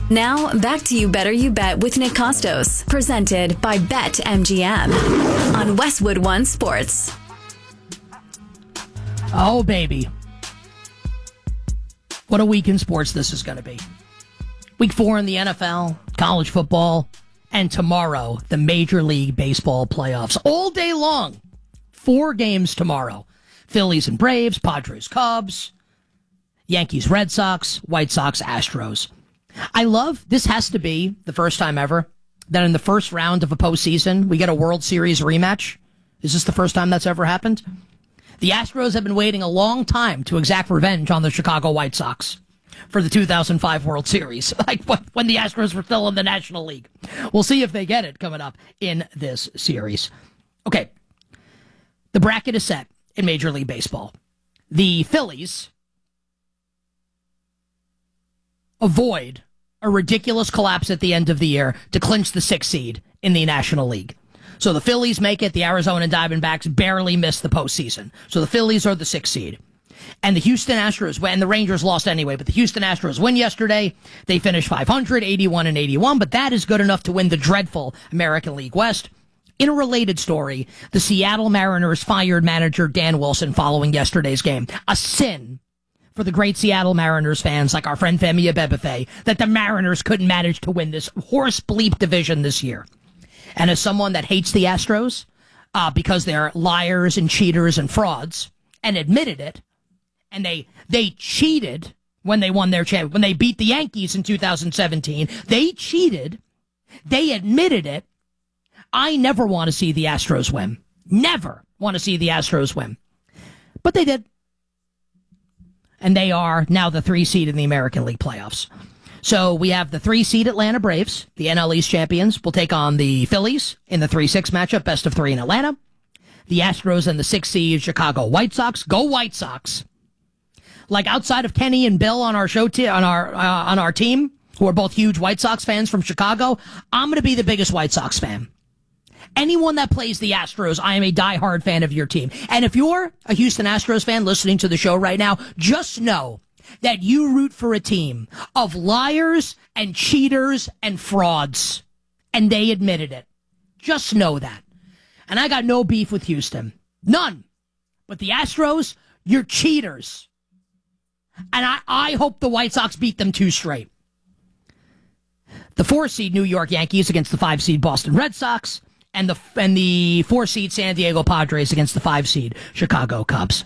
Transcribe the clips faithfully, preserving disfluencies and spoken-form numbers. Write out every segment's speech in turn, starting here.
Now, back to You Better You Bet with Nick Costos, presented by BetMGM on Westwood One Sports. Oh, baby. What a week in sports this is going to be. Week four in the N F L, college football, and tomorrow, the Major League Baseball playoffs. All day long. Four games tomorrow. Phillies and Braves, Padres, Cubs, Yankees, Red Sox, White Sox, Astros. I love, this has to be the first time ever that in the first round of a postseason, we get a World Series rematch. Is this the first time that's ever happened? The Astros have been waiting a long time to exact revenge on the Chicago White Sox for the two thousand five World Series, like when the Astros were still in the National League. We'll see if they get it coming up in this series. Okay, the bracket is set in Major League Baseball. The Phillies avoid a ridiculous collapse at the end of the year to clinch the sixth seed in the National League. So the Phillies make it. The Arizona Diamondbacks barely miss the postseason. So the Phillies are the sixth seed. And the Houston Astros, and the Rangers lost anyway, but the Houston Astros win yesterday. They finish five hundred, eighty-one and eighty-one, but that is good enough to win the dreadful American League West. In a related story, the Seattle Mariners fired manager Dan Wilson following yesterday's game. A sin for the great Seattle Mariners fans like our friend Femi Abebefe that the Mariners couldn't manage to win this horse bleep division this year. And as someone that hates the Astros uh, because they're liars and cheaters and frauds and admitted it, and they they cheated when they won their champion, when they beat the Yankees in two thousand seventeen, they cheated, they admitted it. I never want to see the Astros win. Never want to see the Astros win. But they did. And they are now the three seed in the American League playoffs. So we have the three seed Atlanta Braves, the N L East champions, will take on the Phillies in the three six matchup, best of three in Atlanta. The Astros and the six seed Chicago White Sox. Go White Sox. Like outside of Kenny and Bill on our show, t- on our uh, on our team, who are both huge White Sox fans from Chicago, I'm going to be the biggest White Sox fan. Anyone that plays the Astros, I am a diehard fan of your team. And if you're a Houston Astros fan listening to the show right now, just know that you root for a team of liars and cheaters and frauds. And they admitted it. Just know that. And I got no beef with Houston. None. But the Astros, you're cheaters. And I, I hope the White Sox beat them two straight. The four seed New York Yankees against the five seed Boston Red Sox. And the and the four seed San Diego Padres against the five seed Chicago Cubs.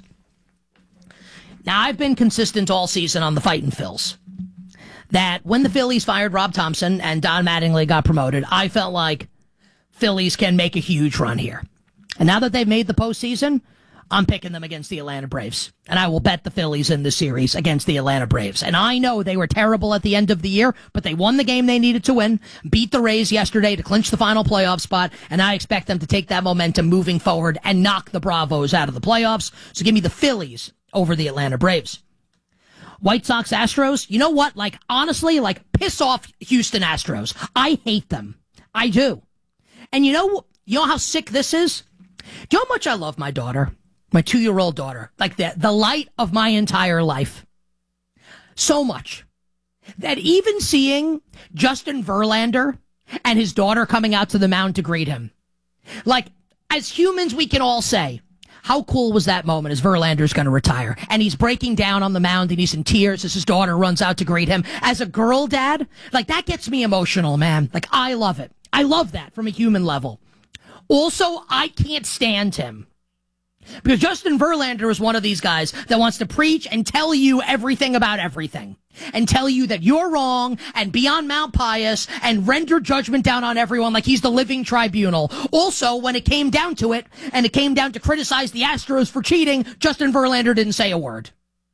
Now, I've been consistent all season on the Fightin' Phils that when the Phillies fired Rob Thompson and Don Mattingly got promoted, I felt like Phillies can make a huge run here. And now that they've made the postseason, I'm picking them against the Atlanta Braves. And I will bet the Phillies in the series against the Atlanta Braves. And I know they were terrible at the end of the year, but they won the game they needed to win, beat the Rays yesterday to clinch the final playoff spot, and I expect them to take that momentum moving forward and knock the Bravos out of the playoffs. So give me the Phillies over the Atlanta Braves. White Sox Astros, you know what? Like, honestly, like, piss off Houston Astros. I hate them. I do. And you know, you know how sick this is? Do you know how much I love my daughter? My two-year-old daughter, like the, the light of my entire life. So much that even seeing Justin Verlander and his daughter coming out to the mound to greet him, like, as humans, we can all say, how cool was that moment as Verlander's going to retire? And he's breaking down on the mound and he's in tears as his daughter runs out to greet him. As a girl dad, like, that gets me emotional, man. Like, I love it. I love that from a human level. Also, I can't stand him. Because Justin Verlander is one of these guys that wants to preach and tell you everything about everything. And tell you that you're wrong and be on Mount Pius and render judgment down on everyone like he's the living tribunal. Also, when it came down to it, and it came down to criticize the Astros for cheating, Justin Verlander didn't say a word.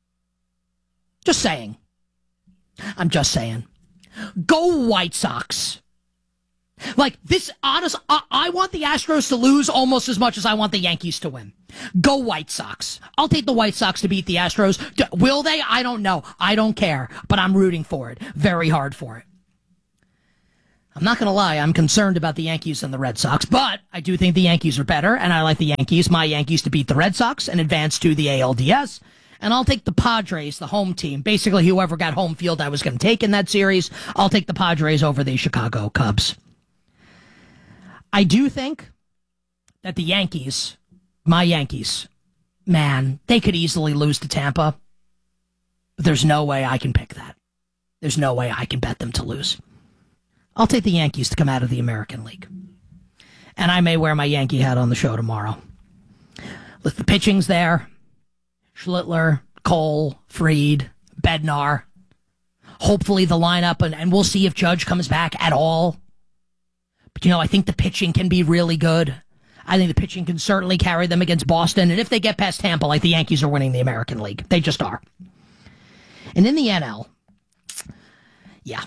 Just saying. I'm just saying. Go White Sox. Like, this, honest, I, I want the Astros to lose almost as much as I want the Yankees to win. Go White Sox. I'll take the White Sox to beat the Astros. D- will they? I don't know. I don't care. But I'm rooting for it. Very hard for it. I'm not going to lie. I'm concerned about the Yankees and the Red Sox. But I do think the Yankees are better. And I like the Yankees, my Yankees, to beat the Red Sox and advance to the A L D S. And I'll take the Padres, the home team. Basically, whoever got home field I was going to take in that series. I'll take the Padres over the Chicago Cubs. I do think that the Yankees, my Yankees, man, they could easily lose to Tampa. But there's no way I can pick that. There's no way I can bet them to lose. I'll take the Yankees to come out of the American League. And I may wear my Yankee hat on the show tomorrow. Look, the pitching's there. Schlittler, Cole, Fried, Bednar. Hopefully the lineup, and, and we'll see if Judge comes back at all. But, you know, I think the pitching can be really good. I think the pitching can certainly carry them against Boston. And if they get past Tampa, like the Yankees are winning the American League. They just are. And in the N L, yeah,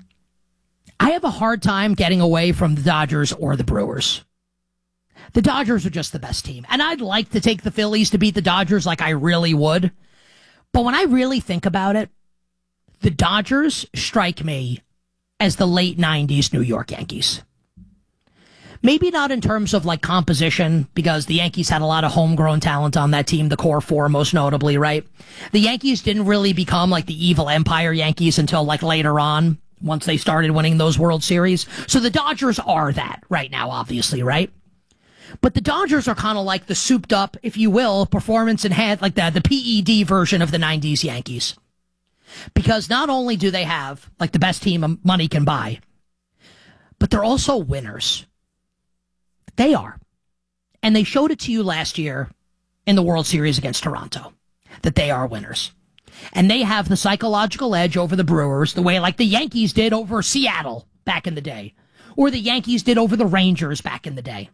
I have a hard time getting away from the Dodgers or the Brewers. The Dodgers are just the best team. And I'd like to take the Phillies to beat the Dodgers like I really would. But when I really think about it, the Dodgers strike me as the late nineties New York Yankees. Maybe not in terms of like composition, because the Yankees had a lot of homegrown talent on that team, the core four most notably, right? The Yankees didn't really become like the evil empire Yankees until like later on, once they started winning those World Series. So the Dodgers are that right now, obviously, right? But the Dodgers are kind of like the souped up, if you will, performance enhanced, like the, the P E D version of the nineties Yankees. Because not only do they have like the best team money can buy, but they're also winners. They are. And they showed it to you last year in the World Series against Toronto, that they are winners. And they have the psychological edge over the Brewers, the way like the Yankees did over Seattle back in the day, or the Yankees did over the Rangers back in the day.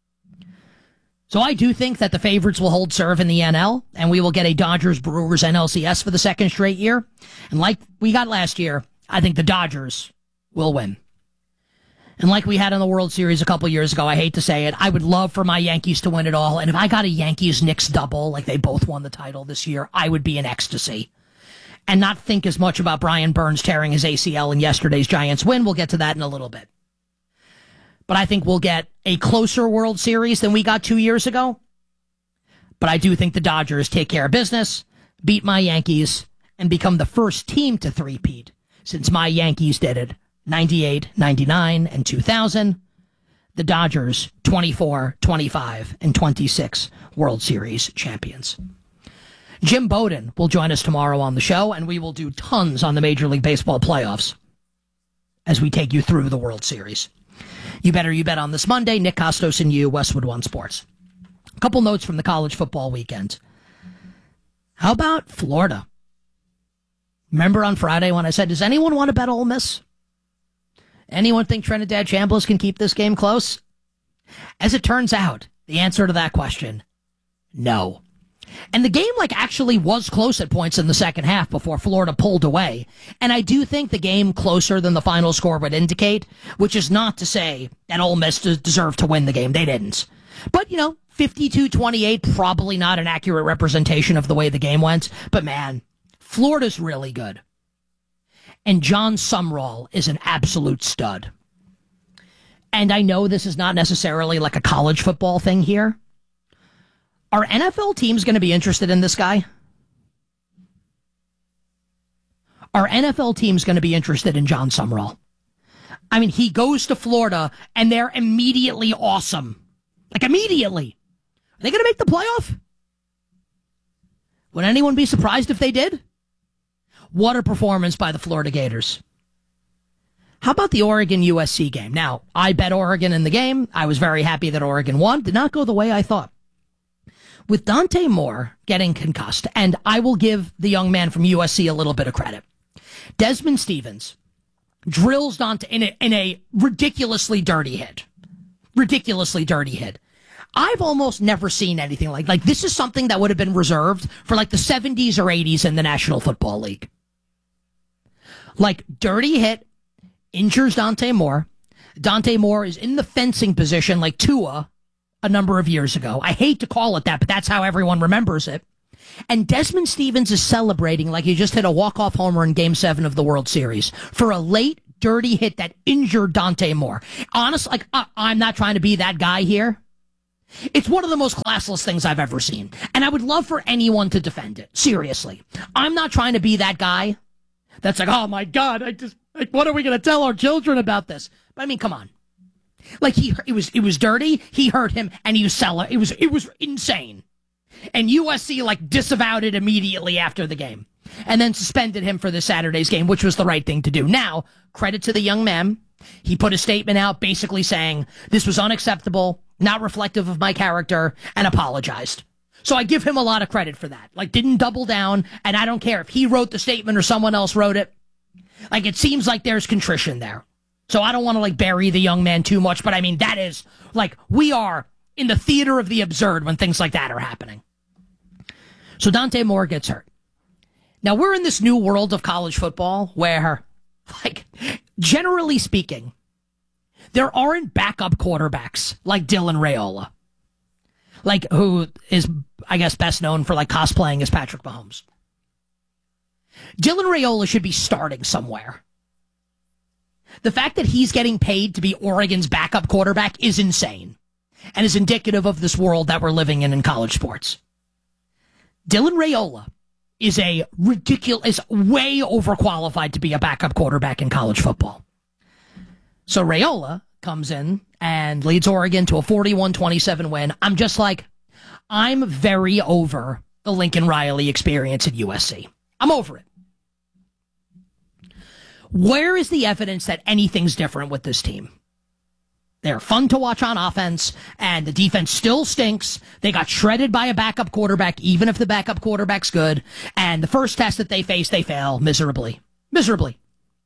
So I do think that the favorites will hold serve in the N L, and we will get a Dodgers-Brewers N L C S for the second straight year. And like we got last year, I think the Dodgers will win. And like we had in the World Series a couple years ago, I hate to say it, I would love for my Yankees to win it all. And if I got a Yankees-Knicks double, like they both won the title this year, I would be in ecstasy. And not think as much about Brian Burns tearing his A C L in yesterday's Giants win. We'll get to that in a little bit. But I think we'll get a closer World Series than we got two years ago. But I do think the Dodgers take care of business, beat my Yankees, and become the first team to three-peat since my Yankees did it. ninety-eight, ninety-nine, and two thousand. The Dodgers, twenty-four, twenty-five, and twenty-six World Series champions. Jim Bowden will join us tomorrow on the show, and we will do tons on the Major League Baseball playoffs as we take you through the World Series. You better you bet on this Monday. Nick Costos and you, Westwood One Sports. A couple notes from the college football weekend. How about Florida? Remember on Friday when I said, does anyone want to bet Ole Miss? Anyone think Trinidad Chambliss can keep this game close? As it turns out, the answer to that question, no. And the game like actually was close at points in the second half before Florida pulled away. And I do think the game closer than the final score would indicate, which is not to say that Ole Miss deserved to win the game. They didn't. But, you know, fifty-two twenty-eight, probably not an accurate representation of the way the game went. But man, Florida's really good. And John Sumrall is an absolute stud. And I know this is not necessarily like a college football thing here. Are N F L teams going to be interested in this guy? Are N F L teams going to be interested in John Sumrall? I mean, he goes to Florida, and they're immediately awesome. Like, immediately. Are they going to make the playoff? Would anyone be surprised if they did? What a performance by the Florida Gators. How about the Oregon U S C game? Now, I bet Oregon in the game. I was very happy that Oregon won. Did not go the way I thought. With Dante Moore getting concussed, and I will give the young man from U S C a little bit of credit, Desmond Stevens drills Dante in a, in a ridiculously dirty hit. Ridiculously dirty hit. I've almost never seen anything like, like this is something that would have been reserved for like the seventies or eighties in the National Football League. Like, dirty hit, injures Dante Moore. Dante Moore is in the fencing position like Tua a number of years ago. I hate to call it that, but that's how everyone remembers it. And Desmond Stevens is celebrating like he just hit a walk-off homer in Game seven of the World Series for a late, dirty hit that injured Dante Moore. Honestly, like, I- I'm not trying to be that guy here, It's one of the most classless things I've ever seen. And I would love for anyone to defend it. Seriously. I'm not trying to be that guy that's like, oh my God, I just, like, what are we going to tell our children about this? But I mean, come on. Like, he, it was, it was dirty. He hurt him and he was selling. It was, it was insane. And U S C, like, disavowed it immediately after the game and then suspended him for this Saturday's game, which was the right thing to do. Now, credit to the young man. He put a statement out basically saying this was unacceptable, not reflective of my character, and apologized. So I give him a lot of credit for that. Like, didn't double down, and I don't care if he wrote the statement or someone else wrote it. Like, it seems like there's contrition there. So I don't want to, like, bury the young man too much, but I mean, that is, like, we are in the theater of the absurd when things like that are happening. So Dante Moore gets hurt. Now, we're in this new world of college football where, like, generally speaking, there aren't backup quarterbacks like Dylan Raiola, like, who is, I guess, best known for, like, cosplaying as Patrick Mahomes. Dylan Raiola should be starting somewhere. The fact that he's getting paid to be Oregon's backup quarterback is insane and is indicative of this world that we're living in in college sports. Dylan Raiola is a ridiculous, is way overqualified to be a backup quarterback in college football. So Raiola comes in and leads Oregon to a forty-one twenty-seven win. I'm just like, I'm very over the Lincoln Riley experience at U S C. I'm over it. Where is the evidence that anything's different with this team? They're fun to watch on offense, and the defense still stinks. They got shredded by a backup quarterback, even if the backup quarterback's good. And the first test that they face, they fail miserably. Miserably.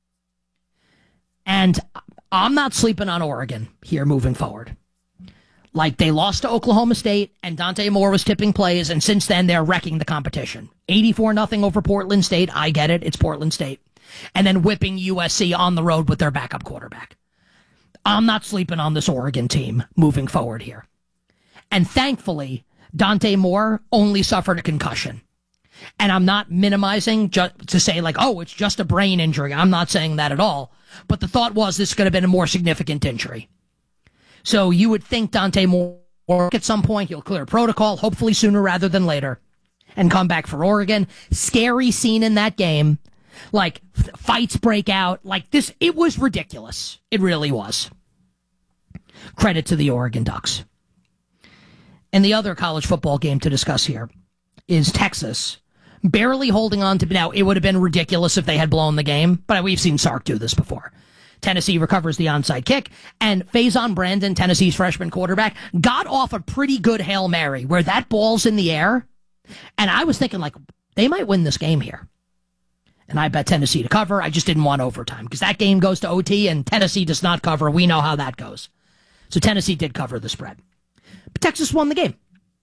And I'm not sleeping on Oregon here moving forward. Like, they lost to Oklahoma State, and Dante Moore was tipping plays, and since then they're wrecking the competition. eighty-four nothing over Portland State. I get it. It's Portland State. And then whipping U S C on the road with their backup quarterback. I'm not sleeping on this Oregon team moving forward here. And thankfully, Dante Moore only suffered a concussion. And I'm not minimizing ju- to say, like, oh, it's just a brain injury. I'm not saying that at all. But the thought was this could have been a more significant injury. So you would think Dante Moore, at some point, he'll clear protocol, hopefully sooner rather than later, and come back for Oregon. Scary scene in that game. Like, fights break out. Like, this, it was ridiculous. It really was. Credit to the Oregon Ducks. And the other college football game to discuss here is Texas barely holding on to, now, it would have been ridiculous if they had blown the game, but we've seen Sark do this before. Tennessee recovers the onside kick, and Faison Brandon, Tennessee's freshman quarterback, got off a pretty good Hail Mary where that ball's in the air. And I was thinking, like, they might win this game here. And I bet Tennessee to cover. I just didn't want overtime because that game goes to O T and Tennessee does not cover. We know how that goes. So Tennessee did cover the spread. But Texas won the game.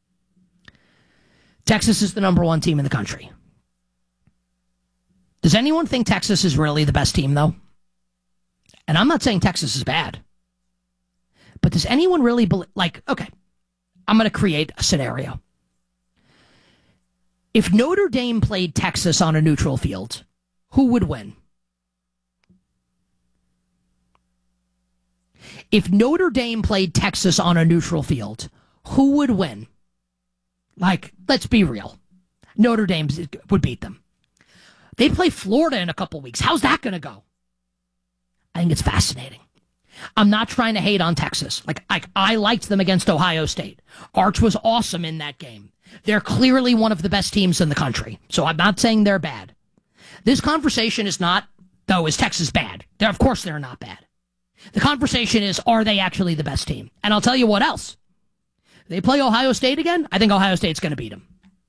Texas is the number one team in the country. Does anyone think Texas is really the best team, though? And I'm not saying Texas is bad. But does anyone really believe, like, okay, I'm going to create a scenario. If Notre Dame played Texas on a neutral field, who would win? If Notre Dame played Texas on a neutral field, who would win? Like, let's be real. Notre Dame would beat them. They play Florida in a couple weeks. How's that going to go? I think it's fascinating. I'm not trying to hate on Texas. Like, I, I liked them against Ohio State. Arch was awesome in that game. They're clearly one of the best teams in the country. So I'm not saying they're bad. This conversation is not, though, is Texas bad? They're, of course they're not bad. The conversation is, are they actually the best team? And I'll tell you what else. They play Ohio State again, I think Ohio State's going to beat them.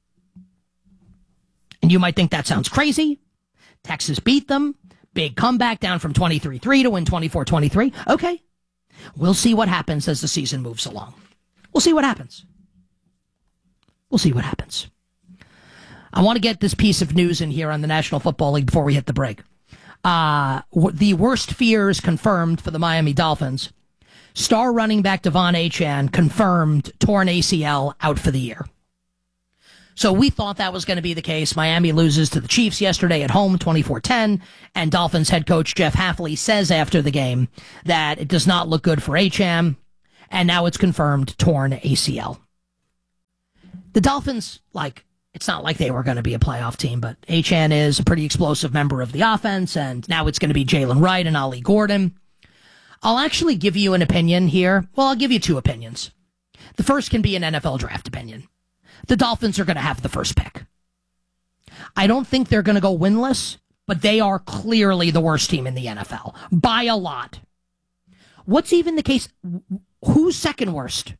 And you might think that sounds crazy. Texas beat them. Big comeback down from twenty-three three to win twenty-four twenty-three. Okay. We'll see what happens as the season moves along. We'll see what happens. We'll see what happens. I want to get this piece of news in here on the National Football League before we hit the break. Uh, the worst fears confirmed for the Miami Dolphins. Star running back Devon Achane confirmed torn A C L, out for the year. So we thought that was going to be the case. Miami loses to the Chiefs yesterday at home, twenty-four ten, and Dolphins head coach Jeff Hafley says after the game that it does not look good for Achane, and now it's confirmed torn A C L. The Dolphins, like, it's not like they were going to be a playoff team, but Achane is a pretty explosive member of the offense, and now it's going to be Jalen Wright and Ollie Gordon. I'll actually give you an opinion here. Well, I'll give you two opinions. The first can be an N F L draft opinion. The Dolphins are going to have the first pick. I don't think they're going to go winless, but they are clearly the worst team in the N F L. By a lot. What's even the case? Who's second worst?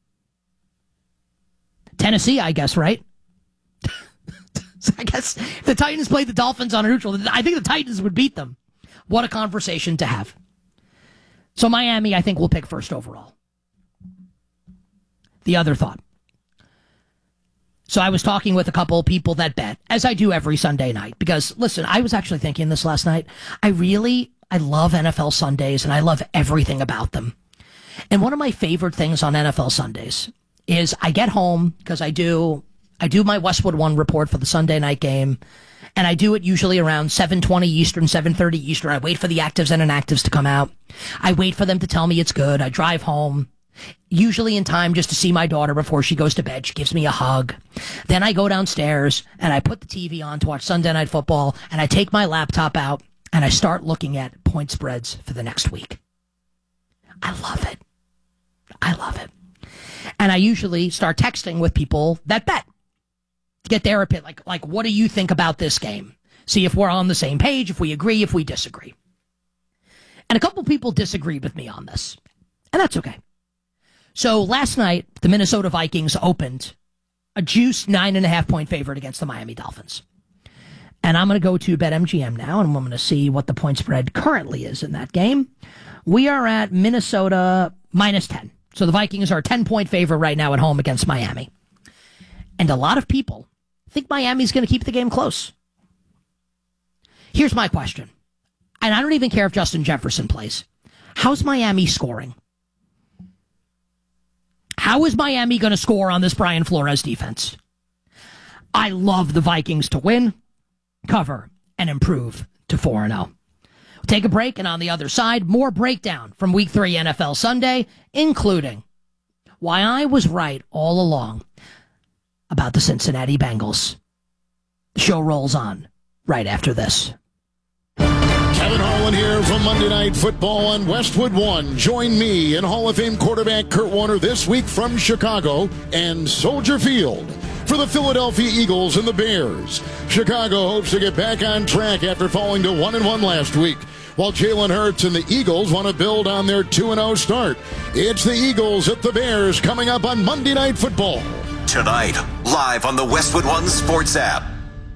Tennessee, I guess, right? I guess if the Titans played the Dolphins on a neutral, I think the Titans would beat them. What a conversation to have. So Miami, I think, will pick first overall. The other thought. So I was talking with a couple of people that bet, as I do every Sunday night, because, listen, I was actually thinking this last night. I really, I love N F L Sundays, and I love everything about them. And one of my favorite things on N F L Sundays is I get home, because I do, I do my Westwood One report for the Sunday night game, and I do it usually around seven twenty Eastern, seven thirty Eastern. I wait for the actives and inactives to come out. I wait for them to tell me it's good. I drive home, usually in time just to see my daughter before she goes to bed. She gives me a hug. Then I go downstairs and I put the T V on to watch Sunday Night Football, and I take my laptop out and I start looking at point spreads for the next week. I love it. I love it. And I usually start texting with people that bet to get their opinion. Like, like, what do you think about this game? See if we're on the same page, if we agree, if we disagree. And a couple people disagreed with me on this, and that's okay. So last night, the Minnesota Vikings opened a juiced nine and a half point favorite against the Miami Dolphins. And I'm going to go to BetMGM now, and I'm going to see what the point spread currently is in that game. We are at Minnesota minus ten. So the Vikings are a ten point favorite right now at home against Miami. And a lot of people think Miami's going to keep the game close. Here's my question. And I don't even care if Justin Jefferson plays. How's Miami scoring? How is Miami going to score on this Brian Flores defense? I love the Vikings to win, cover, and improve to four and oh. We'll take a break, and on the other side, more breakdown from Week three N F L Sunday, including why I was right all along about the Cincinnati Bengals. The show rolls on right after this. Kevin Harlan here from Monday Night Football on Westwood One. Join me and Hall of Fame quarterback Kurt Warner this week from Chicago and Soldier Field for the Philadelphia Eagles and the Bears. Chicago hopes to get back on track after falling to one and one last week, while Jalen Hurts and the Eagles want to build on their two and oh start. It's the Eagles at the Bears coming up on Monday Night Football. Tonight, live on the Westwood One Sports app.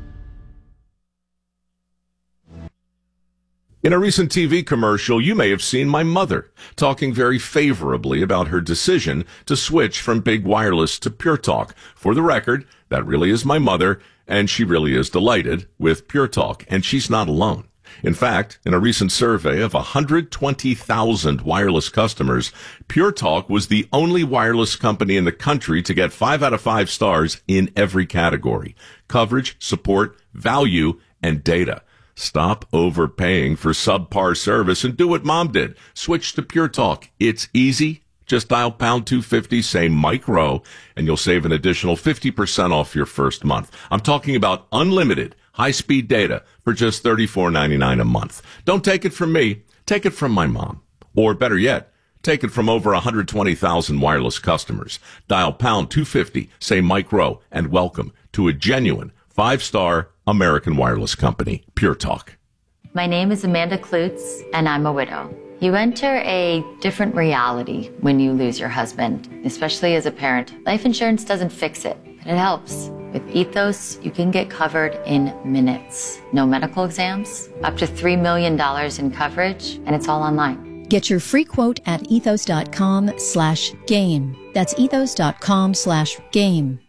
In a recent T V commercial, you may have seen my mother talking very favorably about her decision to switch from big wireless to Pure Talk. For the record, that really is my mother, and she really is delighted with Pure Talk, and she's not alone. In fact, in a recent survey of one hundred twenty thousand wireless customers, Pure Talk was the only wireless company in the country to get five out of five stars in every category: coverage, support, value, and data. Stop overpaying for subpar service and do what Mom did. Switch to Pure Talk. It's easy. Just dial pound two fifty, say Mike Rowe, and you'll save an additional fifty percent off your first month. I'm talking about unlimited high-speed data for just thirty-four ninety-nine a month. Don't take it from me. Take it from my mom. Or better yet, take it from over one hundred twenty thousand wireless customers. Dial pound two fifty, say Mike Rowe, and welcome to a genuine five-star American wireless company, Pure Talk. My name is Amanda Klutz, and I'm a widow. You enter a different reality when you lose your husband, especially as a parent. Life insurance doesn't fix it, but it helps. With Ethos, you can get covered in minutes. No medical exams, up to three million dollars in coverage, and it's all online. Get your free quote at ethos.com slash game. That's ethos.com slash game.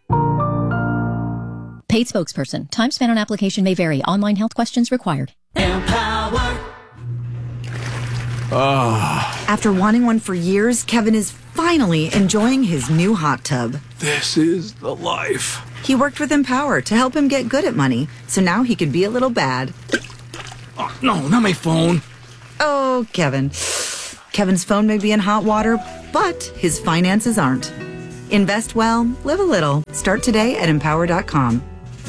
Paid spokesperson. Time spent on application may vary. Online health questions required. Empower. Oh. After wanting one for years, Kevin is finally enjoying his new hot tub. This is the life. He worked with Empower to help him get good at money, so now he can be a little bad. Oh, no, not my phone. Oh, Kevin. Kevin's phone may be in hot water, but his finances aren't. Invest well, live a little. Start today at empower dot com.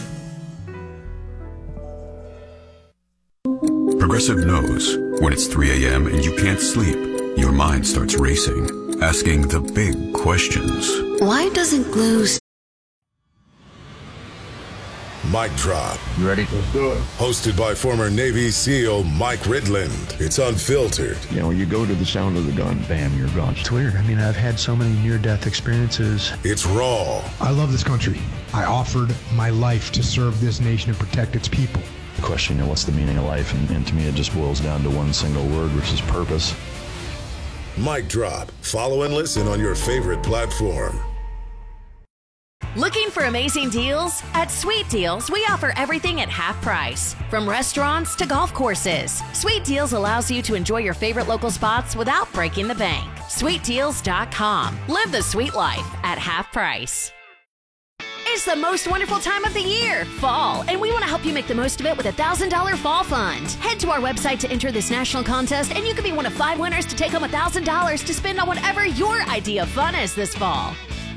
Progressive knows when it's three a.m. and you can't sleep, your mind starts racing, asking the big questions. Why doesn't glue... Mic Drop. You ready? Let's do it. Hosted by former Navy SEAL Mike Ridland. It's unfiltered. You know, you go to the sound of the gun, bam, you're gone. It's weird. I mean, I've had so many near-death experiences. It's raw. I love this country. I offered my life to serve this nation and protect its people. The question, you know, what's the meaning of life? And, and to me, it just boils down to one single word, which is purpose. Mic Drop. Follow and listen on your favorite platform. Looking for amazing deals? At Sweet Deals, we offer everything at half price. From restaurants to golf courses, Sweet Deals allows you to enjoy your favorite local spots without breaking the bank. sweet deals dot com. Live the sweet life at half price. It's the most wonderful time of the year, fall, and we want to help you make the most of it with a one thousand dollars Fall Fund. Head to our website to enter this national contest, and you can be one of five winners to take home one thousand dollars to spend on whatever your idea of fun is this fall.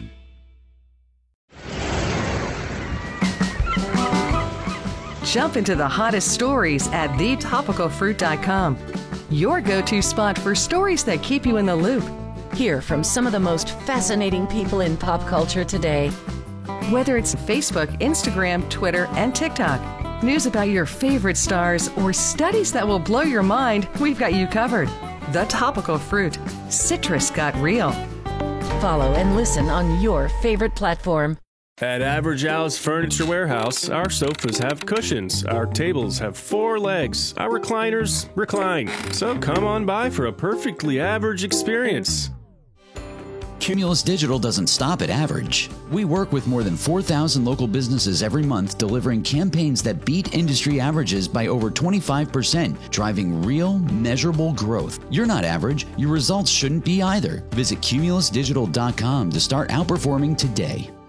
Jump into the hottest stories at the topical fruit dot com. Your go-to spot for stories that keep you in the loop. Hear from some of the most fascinating people in pop culture today. Whether it's Facebook, Instagram, Twitter, and TikTok, news about your favorite stars, or studies that will blow your mind, we've got you covered. The Topical Fruit. Citrus got real. Follow and listen on your favorite platform. At Average Al's Furniture Warehouse, our sofas have cushions, our tables have four legs, our recliners recline. So come on by for a perfectly average experience. Cumulus Digital doesn't stop at average. We work with more than four thousand local businesses every month, delivering campaigns that beat industry averages by over twenty-five percent, driving real, measurable growth. You're not average. Your results shouldn't be either. Visit cumulus digital dot com to start outperforming today.